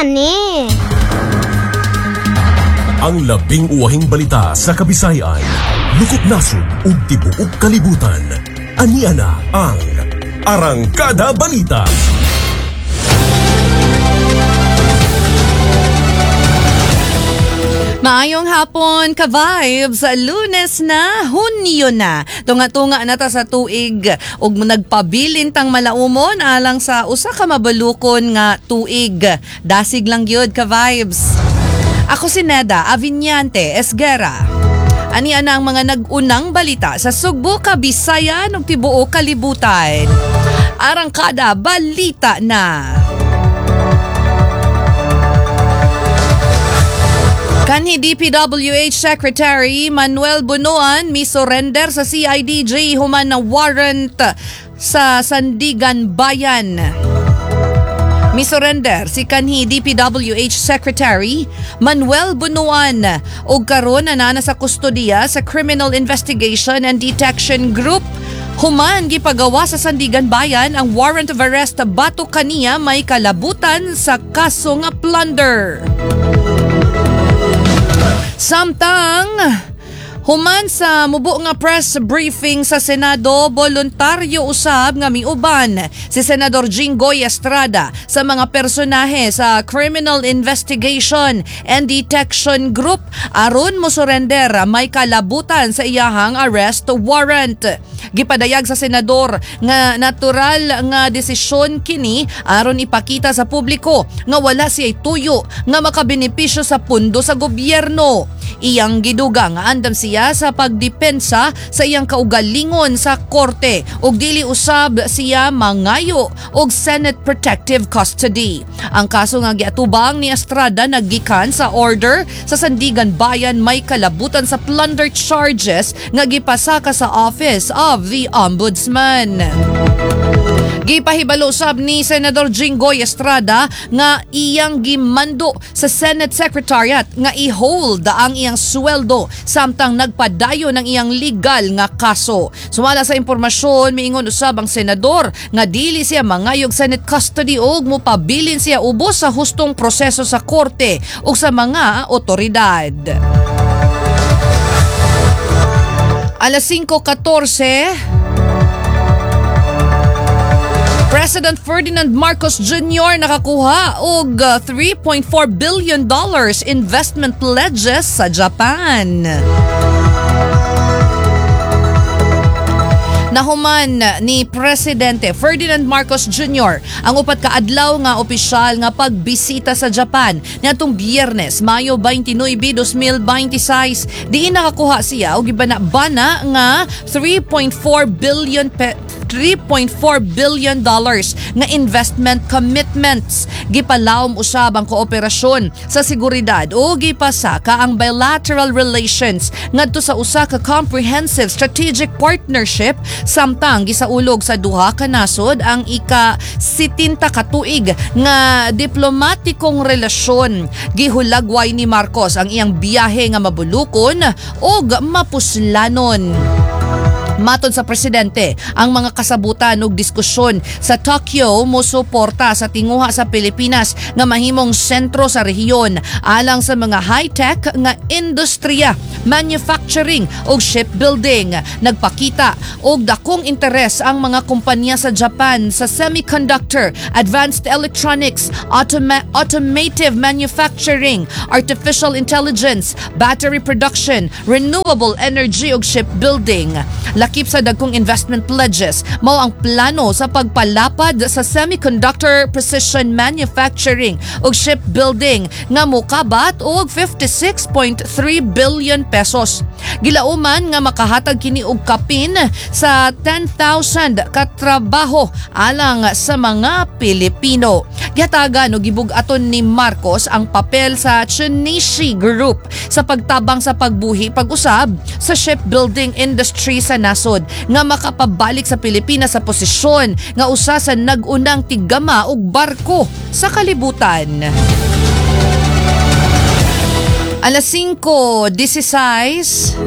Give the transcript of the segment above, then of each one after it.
ani. Ang labing uwahing balita sa Kabisayan, lukop nasod ug tibuok kalibutan. Aniana ang Arangkada Balita. Maayong hapon, ka-vibes! Lunes na, Hunyo na. Tunga-tunga na ta sa tuig. Ug nagpabilin tang malaumon alang sa usa ka mabalukon nga tuig. Dasig lang gyud, ka-vibes. Ako si Neda Aviñante Esguera. Ani ana ang mga nag-unang balita sa Sugbo, Kabisayan ug tibuok kalibutan. Arangkada Balita na. Kanhi DPWH Secretary Manuel Bunuan mi-surrender sa CIDG human na warrant sa Sandigan Bayan. Mi-surrender si kanhi DPWH Secretary Manuel Bunuan ug karon na sa kustodiya sa Criminal Investigation and Detection Group. Human gipagawa sa Sandigan Bayan ang warrant of arrest batok kaniya may kalabutan sa kaso nga plunder. Samtang human sa mubo nga press briefing sa Senado, voluntaryo usab nga miuban si Senador Jinggoy Estrada sa mga personahe sa Criminal Investigation and Detection Group aron mo surrender may kalabutan sa iyahang arrest warrant. Gipadayag sa senador nga natural nga desisyon kini aron ipakita sa publiko nga wala siya'y tuyo nga makabenepisyo sa pundo sa gobyerno. Iyang giduga nga andam siya sa pagdepensa sa iyang kaugalingon sa korte ug dili usab siya mangayo og Senate Protective Custody. Ang kaso nga giatubang ni Estrada naggikan sa order sa Sandigan Bayan may kalabutan sa plunder charges nga gipasaka sa Office of the Ombudsman. Gipahibalo usab ni Senador Jinggoy Estrada nga iyang gimando sa Senate Secretariat nga i-hold ang iyang sweldo samtang nagpadayon ng iyang legal nga kaso. Sumala sa impormasyon, miingon usab ang senador nga dili siya mangayog Senate custody ug mopabilin siya ubos sa hustong proseso sa korte ug sa mga otoridad. Alas 5:14 President Ferdinand Marcos Jr. nakakuha og $3.4 billion investment pledges sa Japan. Nahuman ni Presidente Ferdinand Marcos Jr. ang upat ka adlaw nga opisyal nga pagbisita sa Japan niadtong Biyernes, Mayo 29, 2026. Diin nakakuha siya og gibana-bana nga $3.4 billion nga investment commitments. Gipalawom usab ang kooperasyon sa seguridad o gipasaka ang bilateral relations ngadto sa usa ka comprehensive strategic partnership samtang gisaulog sa duha ka nasod ang ika-70 ka tuig nga diplomatikong relasyon. Gihulagway ni Marcos ang iyang biyahe nga mabulukon ug mapuslanon. Matod sa presidente, ang mga kasabutan ug diskusyon sa Tokyo mosuporta sa tinguha sa Pilipinas nga mahimong sentro sa rehiyon alang sa mga high-tech nga industriya, manufacturing ug shipbuilding. Nagpakita og dakong interes ang mga kumpanya sa Japan sa semiconductor, advanced electronics, automotive manufacturing, artificial intelligence, battery production, renewable energy ug shipbuilding. Lakip sa dagkong investment pledges, mao ang plano sa pagpalapad sa semiconductor precision manufacturing ug shipbuilding nga mokabat og 56.3 billion pesos. Gilauman nga makahatag kini og kapin sa 10,000 katrabaho alang sa mga Pilipino. Gihatagan og gibug-aton ni Marcos ang papel sa Chunichi Group sa pagtabang sa pagbuhi pag-usab sa shipbuilding industry sa nasod nga makapabalik sa Pilipinas sa posisyon nga usa sa nag-unang tigama og barko sa kalibutan. Alas 5:16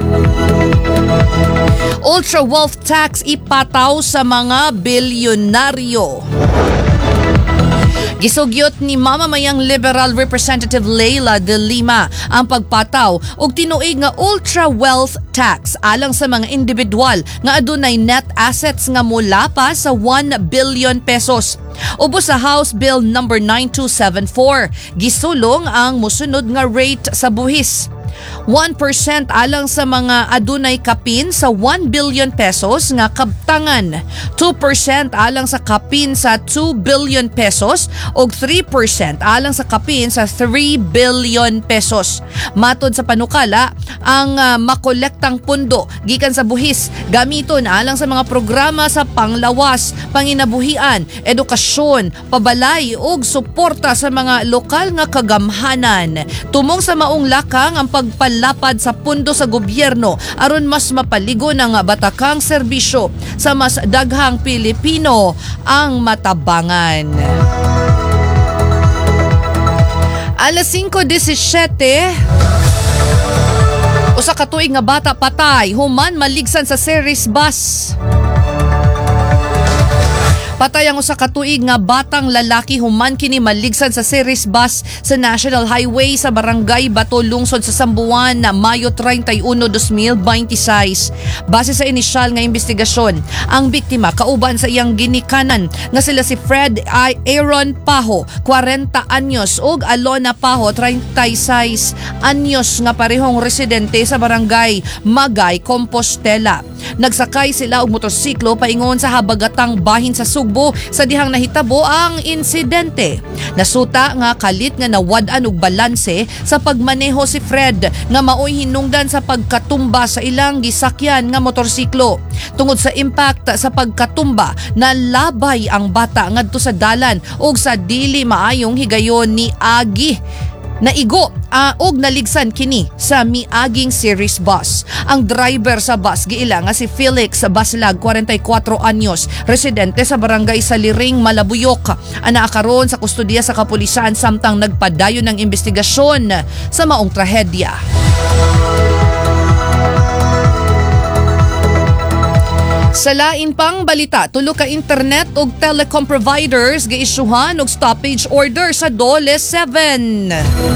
Ultra wealth tax ipataw sa mga bilyonaryo. Gisugyot ni mamamayang Liberal Representative Leila de Lima ang pagpataw og tinuig nga ultra wealth tax alang sa mga individual nga adunay net assets nga mula pa sa 1 billion pesos. Ubos sa House Bill number 9274, gisulong ang musunod nga rate sa buhis. 1% alang sa mga adunay kapin sa 1 billion pesos nga kabtangan, 2% alang sa kapin sa 2 billion pesos ug 3% alang sa kapin sa 3 billion pesos. Matod sa panukala, ang makolektang pundo gikan sa buhis gamiton alang sa mga programa sa panglawas, panginabuhian, edukasyon, pabalay ug suporta sa mga lokal nga kagamhanan. Tumong sa maong lakang ang pagpalapad sa pundo sa gobyerno aron mas mapaligo ng batakang serbisyo sa mas daghang Pilipino ang matabangan. Alas 5:17, usa ka tuig nga bata patay human maligsan sa series bus. Patay ang usa ka tuig nga batang lalaki human kini maligsan sa series bus sa National Highway sa Barangay Bato, lungsod sa Sambuan na Mayo 31, 2026. Base sa inisyal nga investigasyon, ang biktima kauban sa iyang ginikanan nga sila si Fred Aaron Paho, 40 anyos ug Alona Paho, 36 anyos nga parehong residente sa Barangay Magay, Compostela. Nagsakay sila og motorsiklo paingon sa habagatang bahin sa Sugbo sa dihang nahitabo ang insidente. Nasuta nga kalit nga nawad-an og balanse sa pagmaneho si Fred nga maoy hinungdan sa pagkatumba sa ilang gisakyan nga motorsiklo. Tungod sa impact sa pagkatumba, nalabay ang bata ngadto sa dalan ug sa dili maayong higayon ni Agi naigo og naligsan kini sa miaging series bus. Ang driver sa bus giila nga si Felix Baslag, 44 anyos, residente sa Barangay Saliring, Malabuyok. Anaa karon sa kustodiya sa kapulisan samtang nagpadayon ng investigasyon sa maong trahedya. Sa lain pang balita, tulo ka internet ug telecom providers giisyuhan og stoppage order sa Dole 7.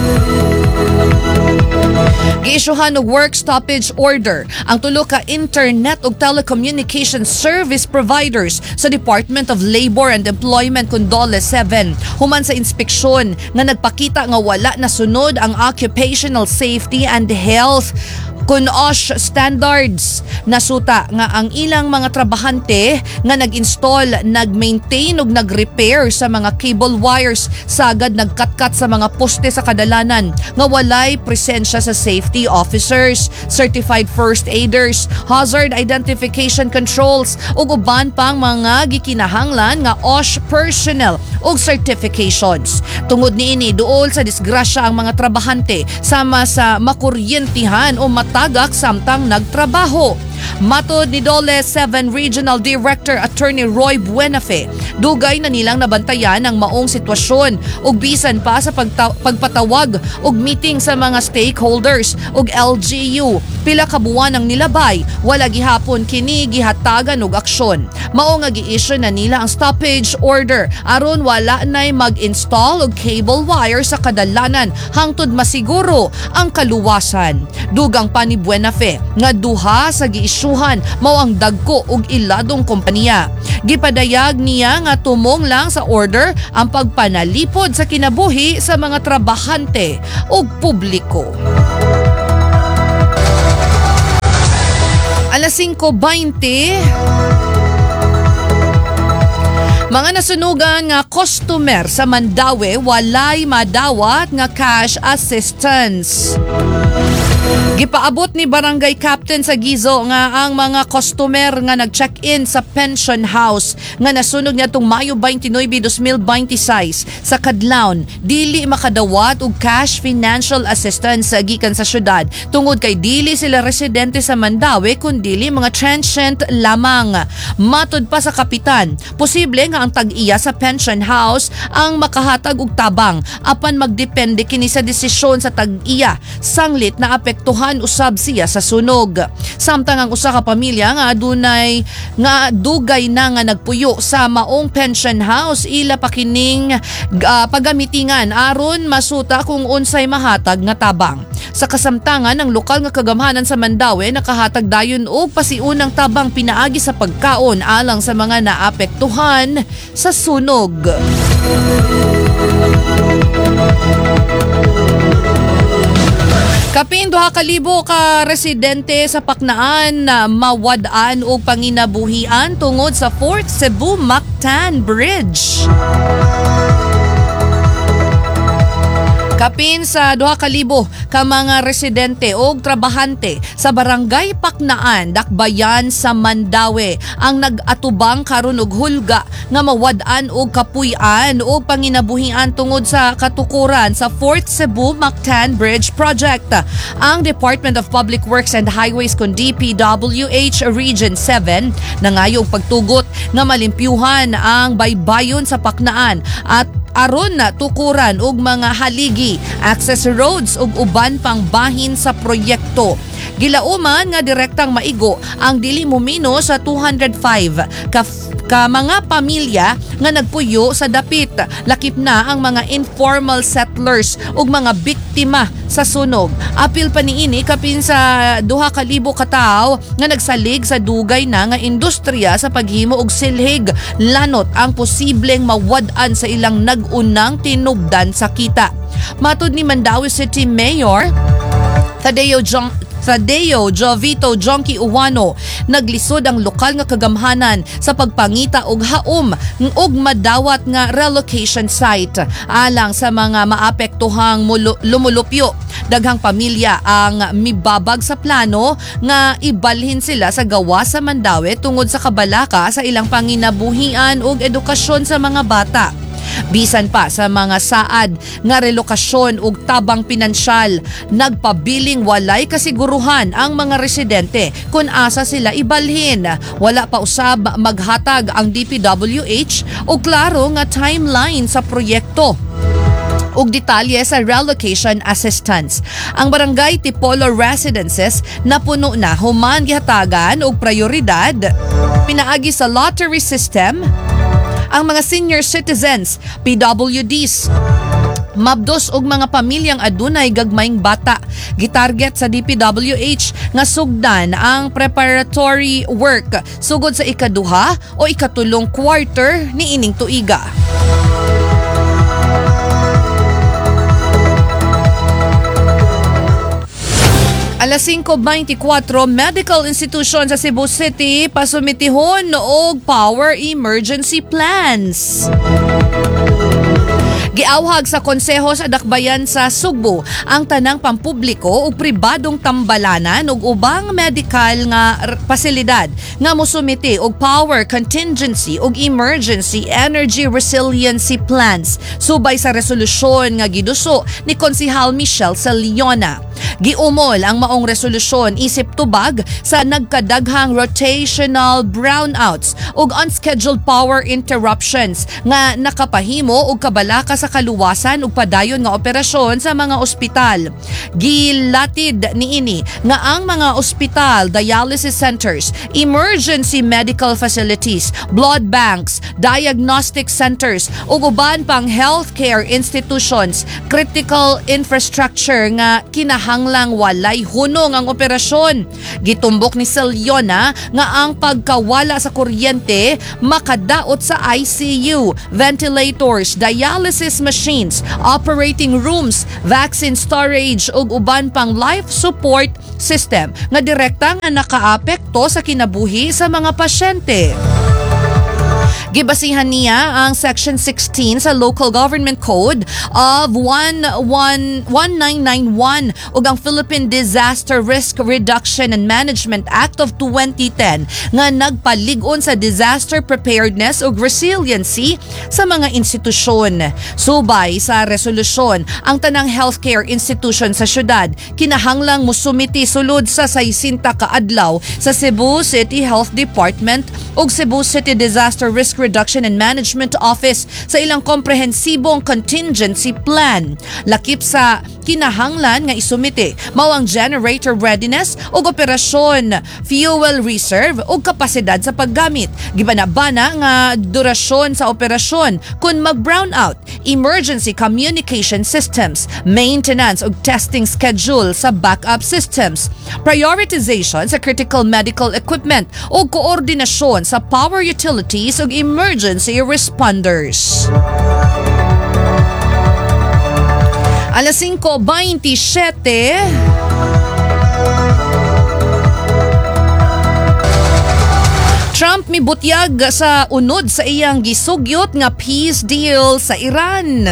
Giisyuhan og work stoppage order ang tulo ka internet ug telecommunication service providers sa Department of Labor and Employment kun Dole 7 human sa inspeksyon nga nagpakita nga wala nasunod ang occupational safety and health kun OSH standards. Nasuta nga ang ilang mga trabahante nga nag-install, nag-maintain ug nag-repair sa mga cable wires sagad nagkatkat sa mga poste sa kadalanan nga walay presensya sa safety officers, certified first aiders, hazard identification controls ug uban pang mga gikinahanglan nga OSH personnel ug certifications. Tungod niini duol sa disgrasya ang mga trabahante sama sa makuryentihan o matagak samtang nagtrabaho. Matod ni Dole 7 Regional Director Attorney Roy Buenafe, dugay na nilang nabantayan ang maong sitwasyon ug bisan pa sa pagpatawag og meeting sa mga stakeholders ug LGU. Pila ka buwan ang nilabay, wala gihapon kini gihatagan og aksyon. Mao nga gi-issue na nila ang stoppage order aron wala nay mag-install og cable wire sa kadalanan hangtod masiguro ang kaluwasan. Dugang pa ni Buenafe nga duha sa giisyuhan mao ang dagko ug iladong kompanya. Gipadayag niya nga tumong lang sa order ang pagpanalipod sa kinabuhi sa mga trabahante ug publiko. Alas 5:20, mga nasunugan nga customer sa Mandaue walay madawat nga cash assistance. Gipaabot ni Barangay Captain sa Gizo nga ang mga customer nga nag-check-in sa pension house nga nasunog niya tung Mayo 29, 2026 sa Kadlawon dili makadawat og cash financial assistance gikan sa syudad tungod kay dili sila residente sa Mandaue kundi mga transient lamang. Matod pa sa kapitan, posible nga ang tag-iya sa pension house ang makahatag og tabang apan magdepende kini sa desisyon sa tag-iya sanglit na apektuhan naapektuhan usab siya sa sunog. Samtang ang usa ka pamilya nga adunay nga dugay na nga nagpuyo sa maong pension house, ila pa kining pagamitingan aron masuta kung unsay mahatag nga tabang. Sa kasamtangan, ang lokal nga kagamhanan sa Mandaue nakahatag dayon og pasiunang tabang pinaagi sa pagkaon alang sa mga naapektuhan sa sunog. Kapin 2,000 ka residente sa Paknaan na mawad-an o panginabuhian tungod sa 4th Cebu Mactan Bridge. Kapin sa 2,000 ka mga residente o trabahante sa Barangay Paknaan, Dakbayan sa Mandaue ang nag-atubang karon og hulga nga mawad-an og kapuy-an o panginabuhian tungod sa katukuran sa 4th Cebu Mactan Bridge Project. Ang Department of Public Works and Highways kun DPWH Region 7 nangayog pagtugot nga malimpyuhan ang baybayon sa Paknaan at aron na tukuran og mga haligi, access roads ug uban pang bahin sa proyekto. Gilauman nga direktang maigo ang dili mumino sa 205 ka mga pamilya nga nagpuyo sa dapit. Lakip na ang mga informal settlers ug mga biktima sa sunog. Apil pa niini kapin sa 2,000 ka tawo nga nagsalig sa dugay na nga industriya sa paghimo og silhig, lanot ang posibleng mawad-an sa ilang nag-unang tinubdan sa kita. Matud ni Mandaue City Mayor Tadeo Jovito Jonky Uwano, naglisod ang lokal nga kagamhanan sa pagpangita og haom og madawat nga relocation site alang sa mga maapektuhang lumulupyo. Daghang pamilya ang mibabag sa plano nga ibalhin sila sa gawa sa Mandaue tungod sa kabalaka sa ilang panginabuhian ug edukasyon sa mga bata. Bisan pa sa mga saad nga relokasyon ug tabang pinansyal, nagpabiling walay kasiguruhan ang mga residente kung asa sila ibalhin. Wala pa usab maghatag ang DPWH o klaro nga timeline sa proyekto ug detalye sa relocation assistance. Ang barangay Tipolo Residences napuno na human gihatagan og prioridad pinaagi sa lottery system ang mga senior citizens, PWDs, mabdos og mga pamilyang adunay gagmayng bata. Gitarget sa DPWH nga sugdan ang preparatory work sugod sa ikaduha o ikatulong quarter ni ining tuiga. Alas 5:24, medical institution sa Cebu City pasumitihon og power emergency plans. Giawhag sa konseho sa Dakbayan sa Sugbo ang tanang pampubliko ug pribadong tambalanan ug ubang medical nga pasilidad nga mosumiti og power contingency ug emergency energy resiliency plans subay sa resolusyon nga giduso ni Konsehal Michelle Saliona. Giumol ang maong resolusyon isip tubag sa nagkadaghang rotational brownouts ug unscheduled power interruptions nga nakapahimo og kabalaka sa kaluwasan ug padayon nga operasyon sa mga ospital. Gilatid niini nga ang mga ospital, dialysis centers, emergency medical facilities, blood banks, diagnostic centers ug uban pang healthcare institutions, critical infrastructure nga kinahanglang walay hunong ang operasyon. Gitumbok ni Saliona nga ang pagkawala sa kuryente makadaot sa ICU, ventilators, dialysis machines, operating rooms, vaccine storage ug uban pang life support system nga direktang nakaapekto sa kinabuhi sa mga pasyente. Gibasihan niya ang Section 16 sa Local Government Code of 1991 ug ang Philippine Disaster Risk Reduction and Management Act of 2010 nga nagpalig-on sa disaster preparedness ug resiliency sa mga institusyon. Subay sa resolusyon, ang tanang healthcare institution sa syudad kinahanglang mosumiti sulod sa 60 ka adlaw sa Cebu City Health Department ug Cebu City Disaster Risk Reduction and Management Office sa ilang komprehensibong contingency plan. Lakip sa kinahanglan nga isumite mao ang generator readiness ug operasyon, fuel reserve ug kapasidad sa paggamit. Gibanabana nga durasyon sa operasyon kung mag-brownout, emergency communication systems, maintenance ug testing schedule sa backup systems, prioritization sa critical medical equipment ug koordinasyon sa power utilities ug emergency responders. Alas 5:27. Trump mibutyag sa unod sa iyang gisugyot nga peace deal sa Iran.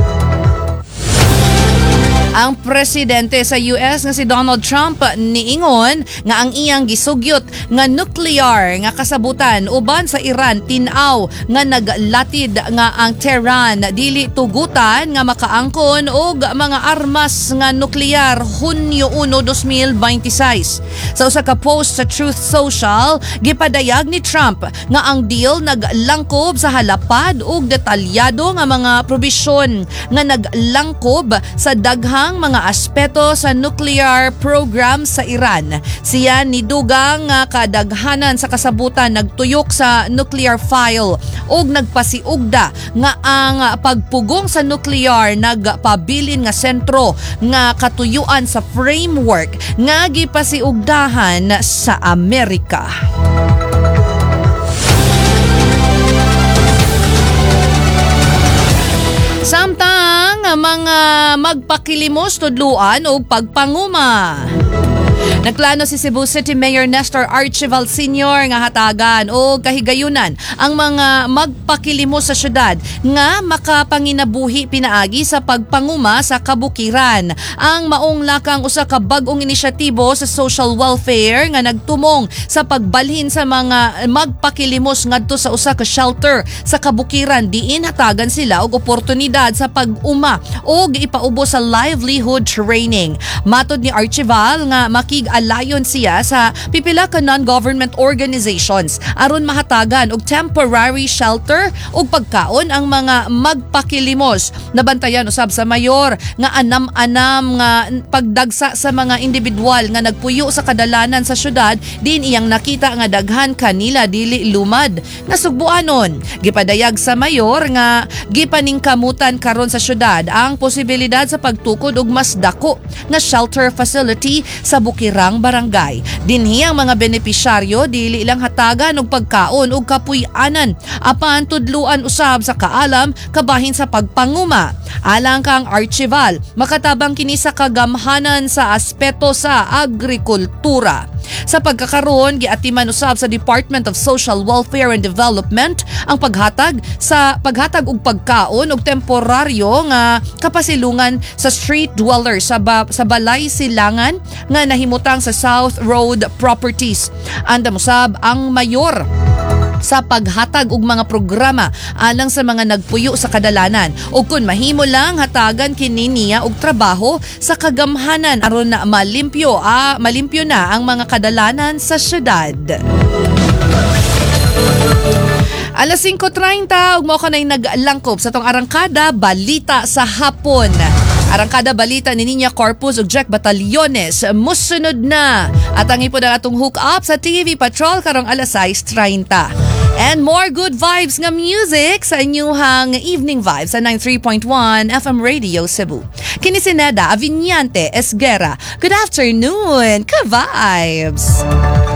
Ang presidente sa US nga si Donald Trump niingon nga ang iyang gisugyot nga nuclear nga kasabutan uban sa Iran tin-aw nga naglatid nga ang Tehran dili tugutan nga makaangkon og mga armas nga nuklear Hunyo 1, 2026. Sa usa ka post sa Truth Social, gipadayag ni Trump nga ang deal naglangkob sa halapad ug detalyado nga mga probisyon nga naglangkob sa daghang mga aspeto sa nuclear program sa Iran. Siya nidugang nga kadaghanan sa kasabutan nagtuyok sa nuclear file ug nagpasiugda nga ang pagpugong sa nuclear nagpabilin nga sentro nga katuyuan sa framework nga gipasiugdahan sa Amerika. Samtang mga magpakilimos tudluan o pagpanguma. Nagplano si Cebu City Mayor Nestor Archival Sr. nga hatagan o kahigayunan ang mga magpakilimos sa syudad nga makapanginabuhi pinaagi sa pagpanguma sa kabukiran. Ang maong lakang usa ka bag-ong inisyatibo sa social welfare nga nagtumong sa pagbalhin sa mga magpakilimos ngadto sa usa ka shelter sa kabukiran diin hatagan sila og oportunidad sa pag-uma o ipaubo sa livelihood training. Matod ni Archival nga makig-alayon siya sa pipila ka non-government organizations aron mahatagan og temporary shelter ug pagkaon ang mga magpakilimos. Nabantayan usab sa mayor nga anam-anam nga pagdagsa sa mga individual nga nagpuyo sa kadalanan sa syudad din iyang nakita nga daghan kanila dili lumad nga sugbuanon. Gipadayag sa mayor nga gipaningkamutan karon sa syudad ang posibilidad sa pagtukod og mas dako nga shelter facility sa Bukirang Barangay. Dinhi ang mga benepisyaryo dili lang hatagan og pagkaon ug kapuy-anan apan tudluan usab sa kaalam kabahin sa pagpanguma. Alang kang Archival, makatabang kini sa kagamhanan sa aspeto sa agrikultura. Sa pagkakaroon, giatiman usab sa Department of Social Welfare and Development ang paghatag og pagkaon og temporaryo nga kapasilungan sa street dwellers sa balay silangan nga nahimutang sa South Road Properties. Andam usab ang mayor sa paghatag og mga programa alang sa mga nagpuyo sa kadalanan ug kun mahimo lang hatagan kini niya og trabaho sa kagamhanan aron na malimpyo na ang mga kadalanan sa syudad. Alas 5:30 ug mao kanay naglangkob sa tong arangkada balita sa hapon. Arangkada balita ni Niña Corpus ug Jack Batalyones musunod na. At ang ipod ang atong hook up sa TV Patrol karong alas 6:30. And more good vibes nga music sa inyuhang evening vibes sa 93.1 FM Radio Cebu. Kini si Neda Aviñante Esguera. Good afternoon, ka-vibes!